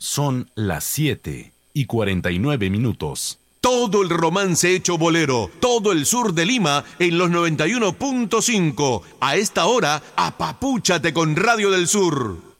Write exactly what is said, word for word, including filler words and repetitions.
Son las siete y cuarenta y nueve minutos. Todo el romance hecho bolero, todo el sur de Lima en los noventa y uno punto cinco. A esta hora, apapúchate con Radio del Sur.